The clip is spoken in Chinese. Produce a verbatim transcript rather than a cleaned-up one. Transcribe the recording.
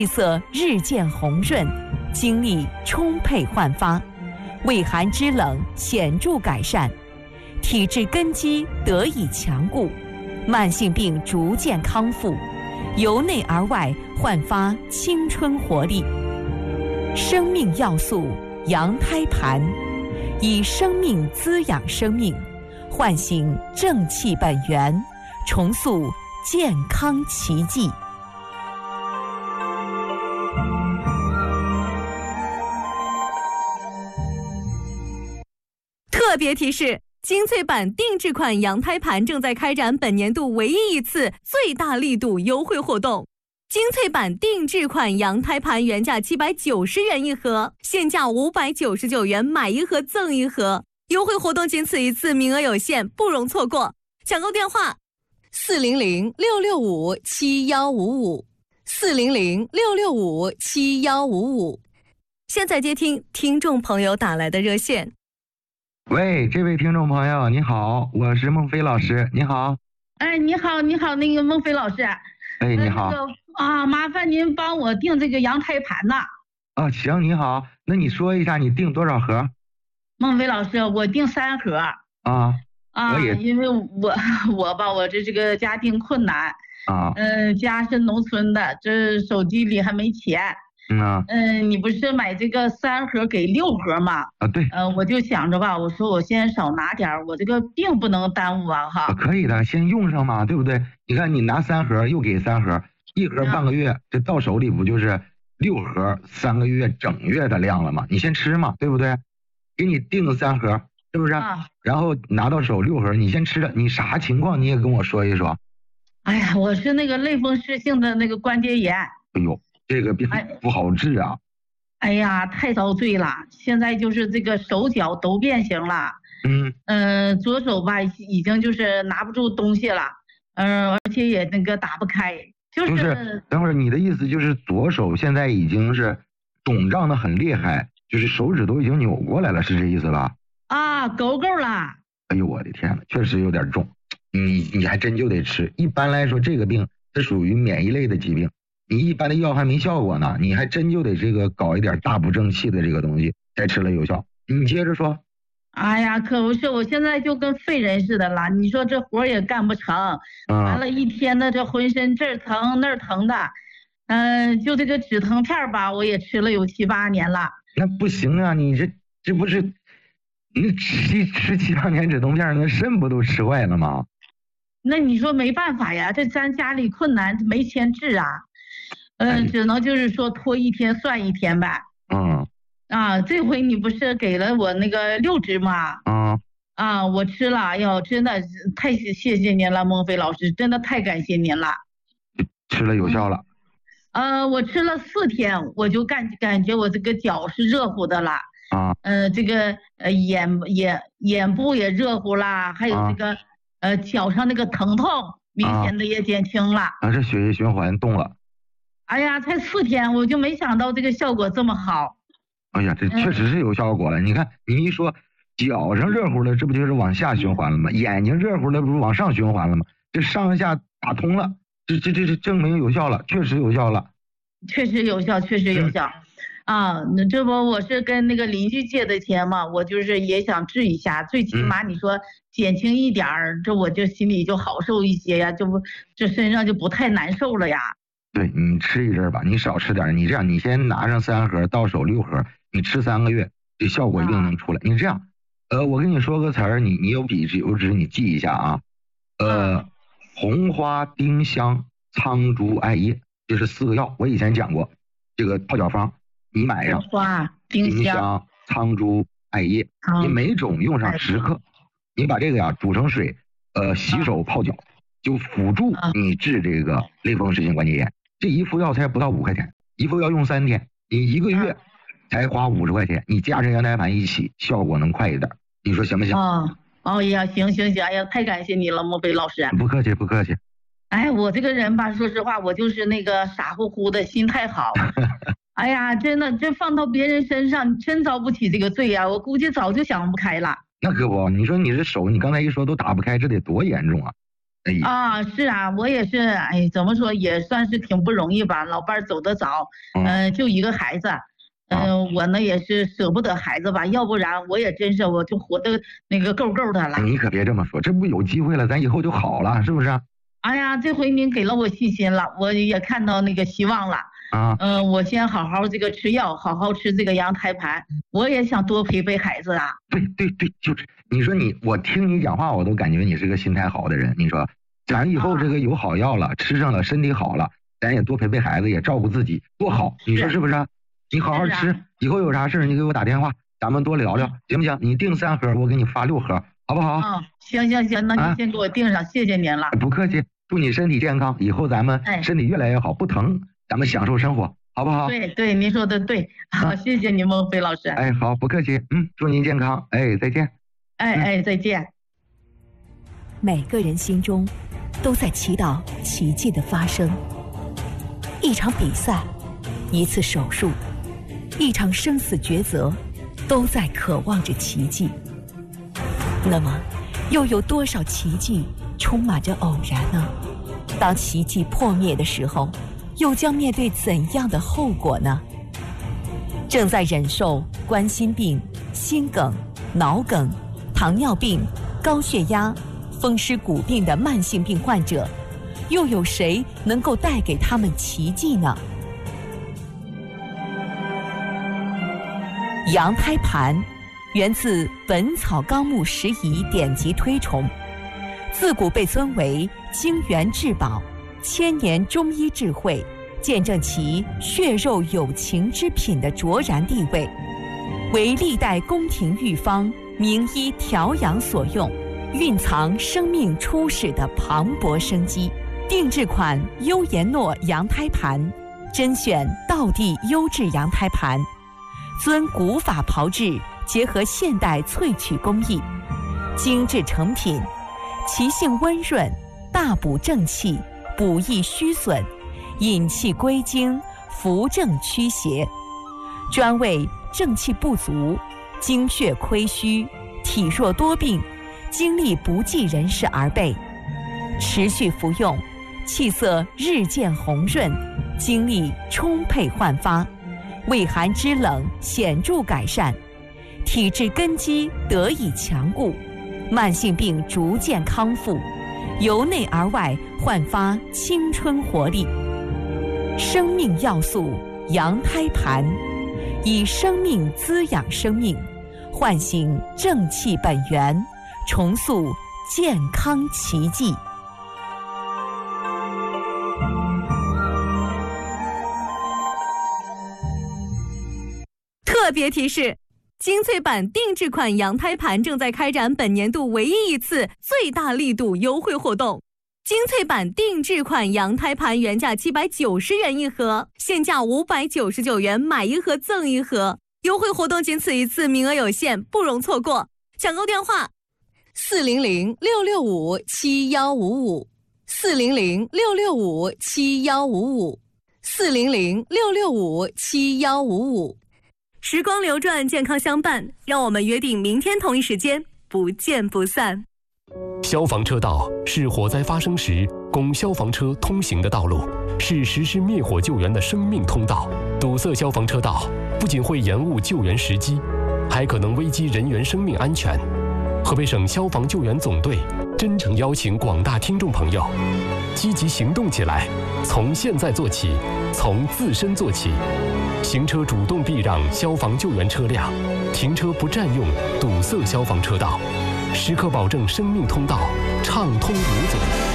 气色日渐红润，精力充沛焕发，畏寒肢冷显著改善，体质根基得以强固，慢性病逐渐康复，由内而外焕发青春活力。生命要素羊胎盘，以生命滋养生命，唤醒正气本源，重塑健康奇迹。特别提示：精粹版定制款羊胎盘正在开展本年度唯一一次最大力度优惠活动。精粹版定制款羊胎盘原价七百九十元一盒，现价五百九十九元，买一盒赠一盒。优惠活动仅此一次，名额有限，不容错过。抢购电话：四零零六六五七幺五五，四零零六六五七幺五五。现在接听听众朋友打来的热线。 喂，这位听众朋友，你好，我是孟非老师，你好。 哎，你好，你好，那个孟非老师。 哎，你好。 呃那个、啊，麻烦您帮我订这个羊胎盘呐。 啊，行，你好，那你说一下你订多少盒？ 孟非老师，我订三盒。 啊。 啊，因为我我吧，我这这个家庭困难。 啊。 嗯，家是农村的，这手机里还没钱。 嗯啊， 嗯，你不是买这个三盒给六盒吗？ 啊，对。 呃，我就想着吧，我说我先少拿点儿，我这个病不能耽误啊，哈。 啊，可以的，先用上嘛，对不对？你看你拿三盒又给三盒，一盒半个月，这到手里不就是六盒三个月整月的量了吗？你先吃嘛，对不对？给你订三盒，是不是？ 啊。 然后拿到手六盒，你先吃着，你啥情况你也跟我说一说。 哎呀，我是那个类风湿性的那个关节炎。 哎呦。这个病不好治啊！ 哎呀，太遭罪了！现在就是这个手脚都变形了。 嗯嗯、呃，左手吧已经就是拿不住东西了，嗯、呃，而且也那个打不开。就是、 就是、等会儿你的意思就是左手现在已经是肿胀的很厉害，就是手指都已经扭过来了，是这意思吧？ 啊，够够了！ 哎呦我的天呐，确实有点重，你你还真就得吃。一般来说，这个病是属于免疫类的疾病。你一般的药还没效果呢，你还真就得这个搞一点大补正气的这个东西才吃了有效。你接着说。 哎呀，可不是，我现在就跟废人似的了。你说这活也干不成， 嗯、 完了一天的这浑身这儿疼那儿疼的，嗯、呃，就这个止疼片吧，我也吃了有七八年了。 那不行啊，你这这不是你吃吃七八年止疼片，那肾不都吃坏了吗？ 那你说没办法呀，这咱家里困难，没钱治啊。嗯，只能就是说拖一天算一天呗。 嗯。 啊，这回你不是给了我那个六支吗？ 嗯。 啊，我吃了，哎呦，真的太谢谢您了，孟非老师，真的太感谢您了。 吃了有效了。 嗯、呃，我吃了四天，我就感感觉我这个脚是热乎的了。 啊。 嗯、呃，这个呃眼眼眼部也热乎啦，还有这个、啊、呃脚上那个疼痛明显的也减轻了。 啊，这血液循环动了。 哎呀，才四天，我就没想到这个效果这么好。 哎呀，这确实是有效果了。嗯、你看，你一说脚上热乎了，这不就是往下循环了吗？眼睛热乎了，不是往上循环了吗？这上下打通了，这这这是证明有效了，确实有效了。 确实有效，确实有效。嗯、啊，那这不我是跟那个邻居借的钱嘛，我就是也想治一下，最起码你说减轻一点儿，嗯、这我就心里就好受一些呀，就不这身上就不太难受了呀。 对，你吃一阵吧，你少吃点。你这样，你先拿上三盒，到手六盒，你吃三个月，这效果一定能出来。啊、你这样，呃，我跟你说个词儿，你你有笔有纸，你记一下啊。呃，啊、红花、丁香、苍术、艾叶，这是四个药，我以前讲过。这个泡脚方，你买上。 红花、丁香、 香苍术、艾叶，你每种用上十克，你把这个呀煮成水，呃，洗手泡脚，就辅助你治这个类风湿性关节炎。这一副药才不到五块钱，一副药用三天，你一个月才花五十块钱，你加上羊胎盘一起，效果能快一点，你说行不行？ 哦，哦呀，行行行，哎呀，太感谢你了，莫非老师。 不客气，不客气。 哎，我这个人吧，说实话，我就是那个傻乎乎的，心态好。哎呀，真的，这放到别人身上，真遭不起这个罪呀！我估计早就想不开了。 那可不，你说你这手，你刚才一说都打不开，这得多严重啊！ 哎啊，是啊，我也是，哎，怎么说也算是挺不容易吧。老伴儿走得早，嗯、呃，就一个孩子，嗯、呃， 啊我呢也是舍不得孩子吧，要不然我也真是我就活得那个够够的了。 哎你可别这么说，这不有机会了，咱以后就好了，是不是？ 哎呀，这回您给了我信心了，我也看到那个希望了。 啊， 嗯、呃，我先好好这个吃药，好好吃这个羊胎盘，我也想多陪陪孩子啊。 对对对，就是你说你，我听你讲话，我都感觉你是个心态好的人。你说，咱以后这个有好药了，吃上了，身体好了，咱也多陪陪孩子，也照顾自己，多好。你说是不是？你好好吃，以后有啥事你给我打电话，咱们多聊聊，行不行？你订三盒，我给你发六盒，好不好？ 嗯，行行行，那你先给我订上，谢谢您了。 不客气，祝你身体健康，以后咱们身体越来越好，不疼，咱们享受生活。好不好？ 对对，您说的对，好，谢谢您，孟非老师。 哎，好，不客气，嗯，祝您健康，哎，再见。 哎哎，再见。 每个人心中都在祈祷奇迹的发生。一场比赛，一次手术，一场生死抉择，都在渴望着奇迹。那么，又有多少奇迹充满着偶然呢？当奇迹破灭的时候，又将面对怎样的后果呢？正在忍受冠心病、心梗、脑梗、糖尿病、高血压、风湿骨病的慢性病患者，又有谁能够带给他们奇迹呢？羊胎盘源自《本草纲目拾遗》典籍推崇，自古被尊为精元至宝，千年中医智慧，见证其血肉有情之品的卓然地位，为历代宫廷御方、名医调养所用，蕴藏生命初始的磅礴生机。定制款优颜诺羊胎盘，甄选道地优质羊胎盘，遵古法炮制，结合现代萃取工艺，精致成品，其性温润，大补正气，补益虚损，引气归经，扶正驱邪，专为正气不足、精血亏虚、体弱多病、精力不济人士而备。持续服用，气色日渐红润，精力充沛焕发，胃寒肢冷显著改善，体质根基得以强固，慢性病逐渐康复，由内而外焕发青春活力。生命要素羊胎盘，以生命滋养生命，唤醒正气本源，重塑健康奇迹。特别提示：精粹版定制款羊胎盘正在开展本年度唯一一次最大力度优惠活动。精粹版定制款羊胎盘原价七百九十元一盒，现价五百九十九元，买一盒赠一盒。优惠活动仅此一次，名额有限，不容错过。抢购电话：四零零六六五七幺五五，四零零六六五七幺五五，四零零六六五七幺五五。时光流转，健康相伴，让我们约定明天同一时间不见不散。 消防车道是火灾发生时供消防车通行的道路，是实施灭火救援的生命通道。堵塞消防车道不仅会延误救援时机，还可能危及人员生命安全。河北省消防救援总队真诚邀请广大听众朋友积极行动起来，从现在做起，从自身做起。行车主动避让消防救援车辆，停车不占用堵塞消防车道，时刻保证生命通道畅通无阻。